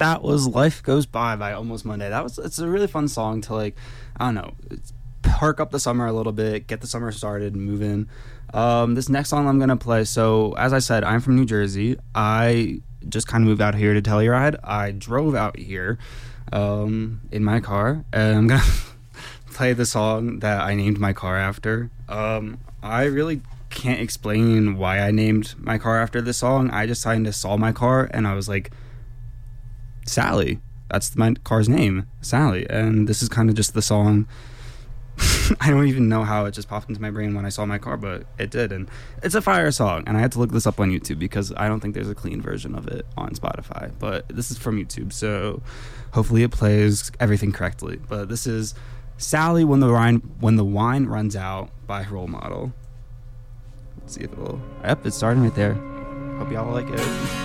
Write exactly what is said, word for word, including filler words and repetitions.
that was Life Goes By by Almost Monday. That was it's a really fun song to, like, I don't know, perk up the summer a little bit, get the summer started, move in. Um, this next song I'm gonna play. So as I said, I'm from New Jersey. I just kind of moved out here to Telluride. I drove out here um, in my car, and I'm gonna play the song that I named my car after. Um, I really can't explain why I named my car after this song. I just kind of saw my car and I was like, Sally. That's my car's name, Sally. And this is kind of just the song. I don't even know how it just popped into my brain when I saw my car, but it did. And it's a fire song. And I had to look this up on YouTube because I don't think there's a clean version of it on Spotify. But this is from YouTube, so hopefully it plays everything correctly. But this is Sally, When the Wine When the Wine Runs Out by Role Model. Let's see if it'll... Yep, it's starting right there. Hope y'all like it.